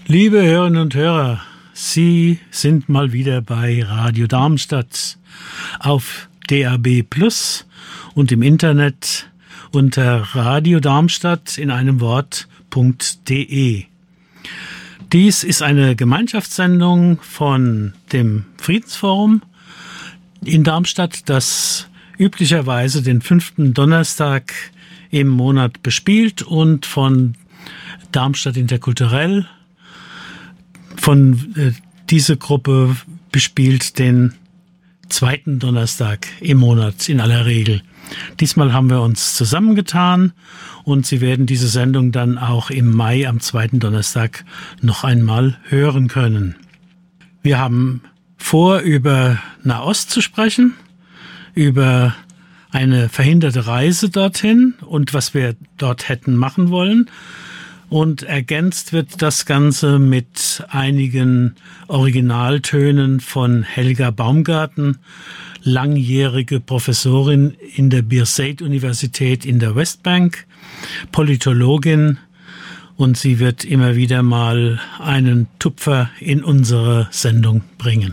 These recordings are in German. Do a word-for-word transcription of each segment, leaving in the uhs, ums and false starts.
Liebe Hörerinnen und Hörer, Sie sind mal wieder bei Radio Darmstadt auf D A B Plus und im Internet unter Radio Darmstadt in einem Wort.de. Dies ist eine Gemeinschaftssendung von dem Friedensforum in Darmstadt, das üblicherweise den fünften Donnerstag im Monat bespielt und von Darmstadt Interkulturell. Von äh, diese Gruppe bespielt den zweiten Donnerstag im Monat in aller Regel. Diesmal haben wir uns zusammengetan und Sie werden diese Sendung dann auch im Mai am zweiten Donnerstag noch einmal hören können. Wir haben vor, über Nahost zu sprechen, über eine verhinderte Reise dorthin und was wir dort hätten machen wollen. Und ergänzt wird das Ganze mit einigen Originaltönen von Helga Baumgarten, langjährige Professorin in der Birzeit-Universität in der Westbank, Politologin, und sie wird immer wieder mal einen Tupfer in unsere Sendung bringen.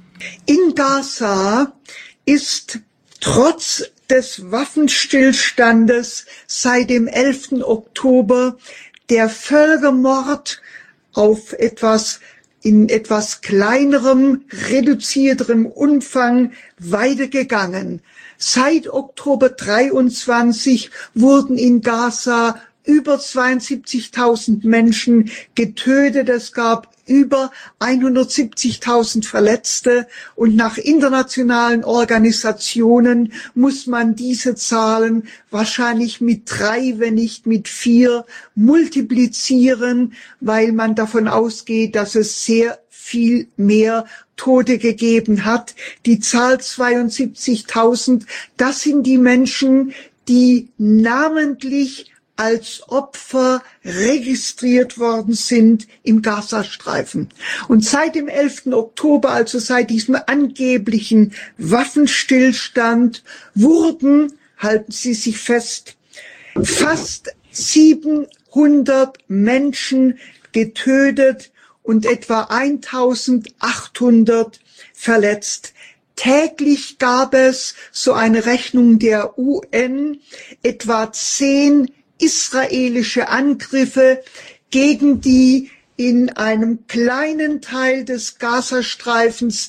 In Gaza ist trotz des Waffenstillstandes seit dem elften Oktober der Völkermord auf etwas, in etwas kleinerem, reduzierterem Umfang weitergegangen. Seit Oktober dreiundzwanzig wurden in Gaza über zweiundsiebzigtausend Menschen getötet. Es gab über hundertsiebzigtausend Verletzte und nach internationalen Organisationen muss man diese Zahlen wahrscheinlich mit drei, wenn nicht mit vier multiplizieren, weil man davon ausgeht, dass es sehr viel mehr Tote gegeben hat. Die Zahl zweiundsiebzigtausend, das sind die Menschen, die namentlich als Opfer registriert worden sind im Gazastreifen. Und seit dem elften Oktober, also seit diesem angeblichen Waffenstillstand, wurden, halten Sie sich fest, fast siebenhundert Menschen getötet und etwa eintausendachthundert verletzt. Täglich gab es, so eine Rechnung der U N, etwa zehn israelische Angriffe gegen die in einem kleinen Teil des Gazastreifens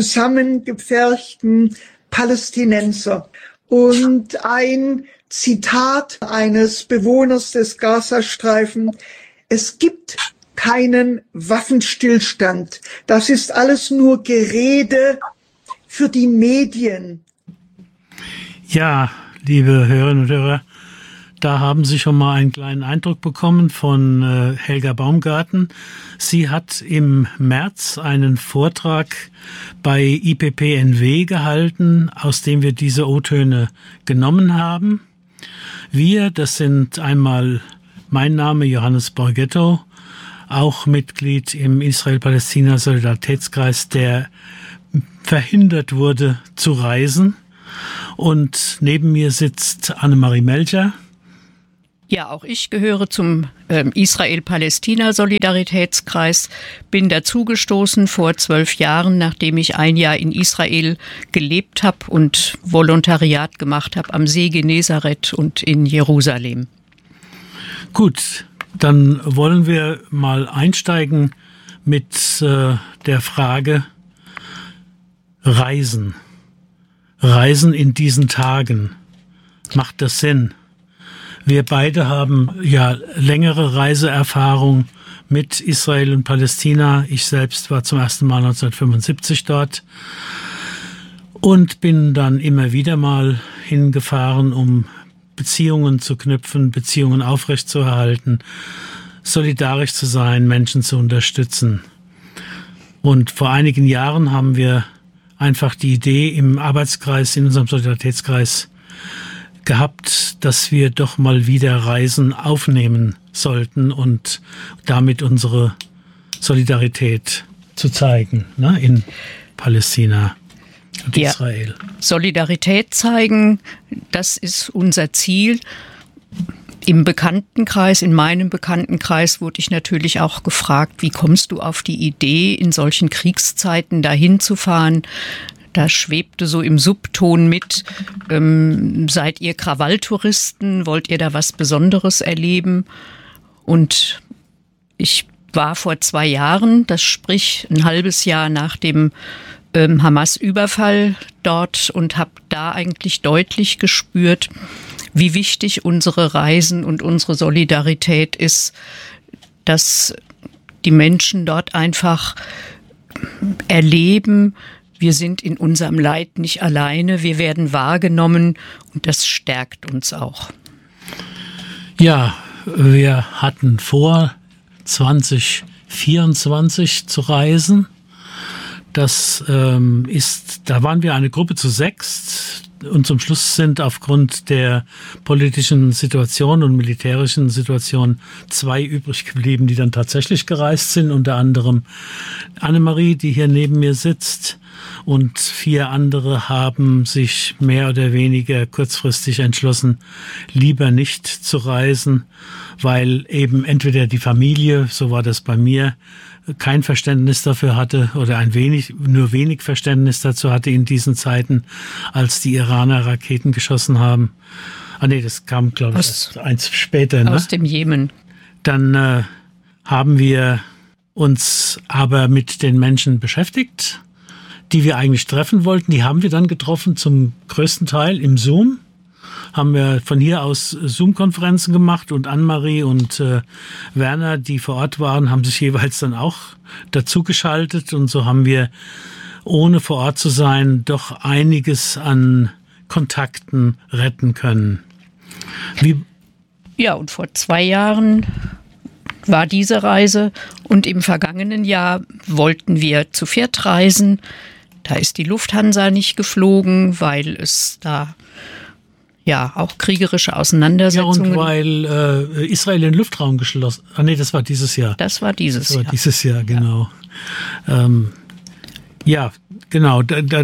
zusammengepferchten Palästinenser. Und ein Zitat eines Bewohners des Gazastreifens: Es gibt keinen Waffenstillstand. Das ist alles nur Gerede für die Medien. Ja, liebe Hörerinnen und Hörer, da haben Sie schon mal einen kleinen Eindruck bekommen von äh, Helga Baumgarten. Sie hat im März einen Vortrag bei I P P N W gehalten, aus dem wir diese O-Töne genommen haben. Wir, das sind einmal mein Name Johannes Borgetto, auch Mitglied im Israel-Palästina-Solidaritätskreis, der verhindert wurde zu reisen. Und neben mir sitzt Annemarie Melcher. Ja, auch ich gehöre zum äh, Israel-Palästina-Solidaritätskreis, bin dazugestoßen vor zwölf Jahren, nachdem ich ein Jahr in Israel gelebt habe und Volontariat gemacht habe am See Genezareth und in Jerusalem. Gut, dann wollen wir mal einsteigen mit äh, der Frage Reisen. Reisen in diesen Tagen. Macht das Sinn? Wir beide haben ja längere Reiseerfahrung mit Israel und Palästina. Ich selbst war zum ersten Mal neunzehnhundertfünfundsiebzig dort und bin dann immer wieder mal hingefahren, um Beziehungen zu knüpfen, Beziehungen aufrechtzuerhalten, solidarisch zu sein, Menschen zu unterstützen. Und vor einigen Jahren haben wir einfach die Idee im Arbeitskreis, in unserem Solidaritätskreis gehabt, dass wir doch mal wieder Reisen aufnehmen sollten und damit unsere Solidarität zu zeigen, ne, in Palästina und ja, Israel. Solidarität zeigen, das ist unser Ziel. Im Bekanntenkreis, in meinem Bekanntenkreis wurde ich natürlich auch gefragt, wie kommst du auf die Idee, in solchen Kriegszeiten dahin zu fahren? Da schwebte so im Subton mit, ähm, seid ihr Krawalltouristen, wollt ihr da was Besonderes erleben? Und ich war vor zwei Jahren, das sprich ein halbes Jahr nach dem ähm, Hamas-Überfall dort und habe da eigentlich deutlich gespürt, wie wichtig unsere Reisen und unsere Solidarität ist, dass die Menschen dort einfach erleben, wir sind in unserem Leid nicht alleine, wir werden wahrgenommen und das stärkt uns auch. Ja, wir hatten vor, zwanzig vierundzwanzig zu reisen. Das ähm, ist, da waren wir eine Gruppe zu sechst und zum Schluss sind aufgrund der politischen Situation und militärischen Situation zwei übrig geblieben, die dann tatsächlich gereist sind, unter anderem Annemarie, die hier neben mir sitzt, und vier andere haben sich mehr oder weniger kurzfristig entschlossen, lieber nicht zu reisen, weil eben entweder die Familie, so war das bei mir, kein Verständnis dafür hatte oder ein wenig, nur wenig Verständnis dazu hatte in diesen Zeiten, als die Iraner Raketen geschossen haben. Ah nee, das kam, glaube ich, erst eins später. Ne? Aus dem Jemen. Dann äh, haben wir uns aber mit den Menschen beschäftigt, die wir eigentlich treffen wollten. Die haben wir dann getroffen, zum größten Teil im Zoom. Haben wir von hier aus Zoom-Konferenzen gemacht und Annemarie und äh, Werner, die vor Ort waren, haben sich jeweils dann auch dazugeschaltet. Und so haben wir, ohne vor Ort zu sein, doch einiges an Kontakten retten können. Wie ja, und vor zwei Jahren war diese Reise und im vergangenen Jahr wollten wir zu viert reisen. Da ist die Lufthansa nicht geflogen, weil es da ja auch kriegerische Auseinandersetzungen. Ja, und weil äh, Israel den Luftraum geschlossen. Ah nee, das war dieses Jahr. Das war dieses das war Jahr. Dieses Jahr, genau. Ja, ähm, ja genau. Da, da,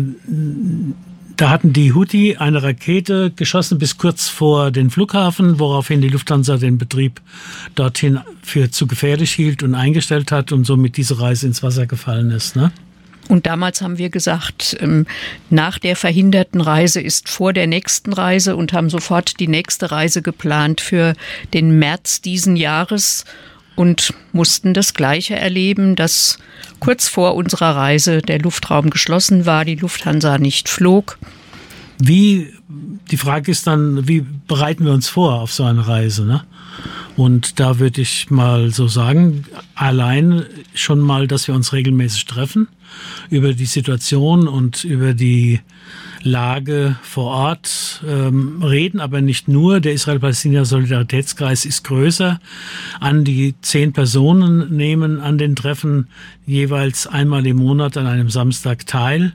da hatten die Houthi eine Rakete geschossen bis kurz vor den Flughafen, woraufhin die Lufthansa den Betrieb dorthin für zu gefährlich hielt und eingestellt hat und somit diese Reise ins Wasser gefallen ist, ne? Und damals haben wir gesagt, nach der verhinderten Reise ist vor der nächsten Reise und haben sofort die nächste Reise geplant für den März diesen Jahres und mussten das Gleiche erleben, dass kurz vor unserer Reise der Luftraum geschlossen war, die Lufthansa nicht flog. Wie, die Frage ist dann, wie bereiten wir uns vor auf so eine Reise, ne? Und da würde ich mal so sagen, allein schon mal, dass wir uns regelmäßig treffen, über die Situation und über die Lage vor Ort ähm, reden, aber nicht nur. Der Israel-Palästina-Solidaritätskreis ist größer. An die zehn Personen nehmen an den Treffen jeweils einmal im Monat an einem Samstag teil.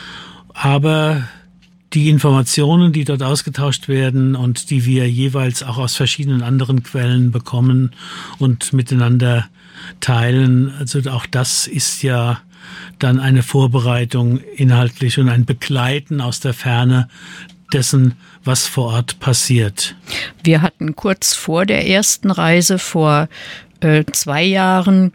Aber die Informationen, die dort ausgetauscht werden und die wir jeweils auch aus verschiedenen anderen Quellen bekommen und miteinander teilen, also auch das ist ja dann eine Vorbereitung inhaltlich und ein Begleiten aus der Ferne dessen, was vor Ort passiert. Wir hatten kurz vor der ersten Reise, vor äh, zwei Jahren,